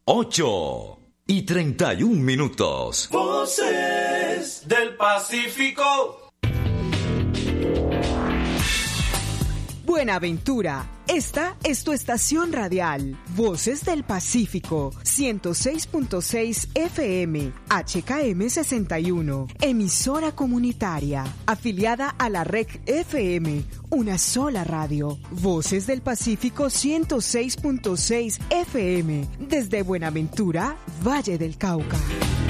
8:31. Voces del Pacífico. Buenaventura, esta es tu estación radial, Voces del Pacífico, 106.6 FM, HKM 61, emisora comunitaria, afiliada a la REC FM, una sola radio, Voces del Pacífico 106.6 FM, desde Buenaventura, Valle del Cauca.